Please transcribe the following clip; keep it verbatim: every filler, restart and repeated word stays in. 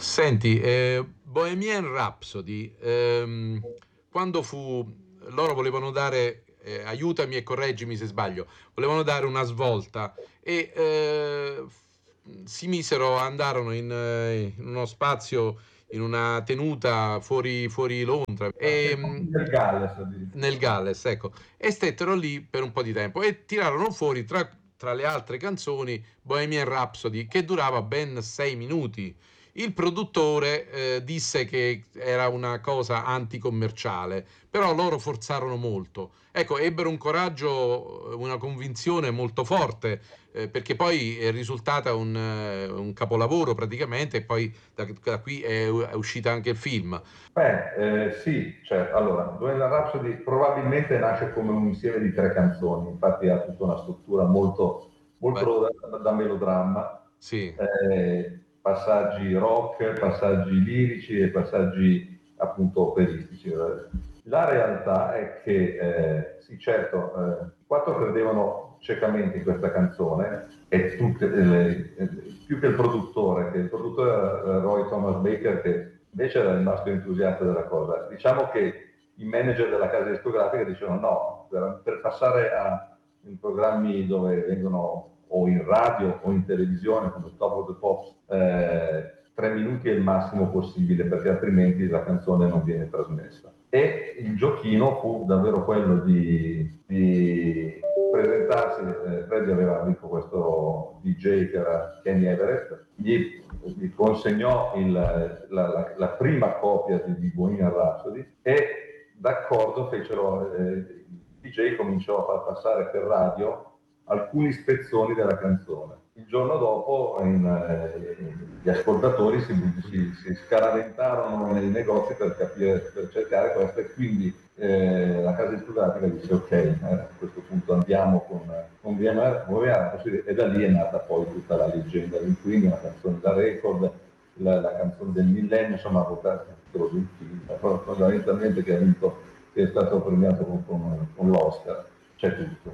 Senti, eh, Bohemian Rhapsody, ehm, quando fu, loro volevano dare, eh, aiutami e correggimi se sbaglio, volevano dare una svolta e eh, f- si misero, andarono in, eh, in uno spazio, in una tenuta fuori, fuori Londra, e, mh, Del Galles nel addirittura. Galles, ecco, e stettero lì per un po' di tempo e tirarono fuori tra, tra le altre canzoni Bohemian Rhapsody, che durava ben sei minuti. Il produttore eh, disse che era una cosa anticommerciale, però loro forzarono molto. Ecco, ebbero un coraggio, una convinzione molto forte, eh, perché poi è risultata un, eh, un capolavoro praticamente, e poi da, da qui è, è uscito anche il film. Beh, eh, sì, cioè, allora, Bohemian Rhapsody probabilmente nasce come un insieme di tre canzoni, infatti ha tutta una struttura molto, Beh, molto da, da melodramma, sì, eh, passaggi rock, passaggi lirici e passaggi appunto operistici. La realtà è che, eh, sì, certo, eh, i quattro credevano ciecamente in questa canzone e tutte le, eh, più che il produttore, che il produttore era Roy Thomas Baker, che invece era rimasto entusiasta della cosa. Diciamo che i manager della casa discografica dicevano no, per, per passare a in programmi dove vengono o in radio o in televisione come Top of the Pops, eh, tre minuti è il massimo possibile perché altrimenti la canzone non viene trasmessa. E il giochino fu davvero quello di, di presentarsi, eh, Freddy aveva amico questo D J che era Kenny Everett, gli, gli consegnò il, la, la, la prima copia di, di Bohemian Rhapsody e d'accordo fecero, eh, il D J cominciò a far passare per radio alcuni spezzoni della canzone. Il giorno dopo in, eh, gli ascoltatori si, si, si scaraventarono nei negozi per capire, per cercare questo e quindi eh, la casa discografica dice ok, eh, a questo punto andiamo con, con Bohemian Rhapsody e da lì è nata poi tutta la leggenda del Queen, la canzone da record, la, la canzone del millennio, insomma, il titolo di un film, fondamentalmente che ha vinto, che è stato premiato con, con, con l'Oscar, c'è tutto.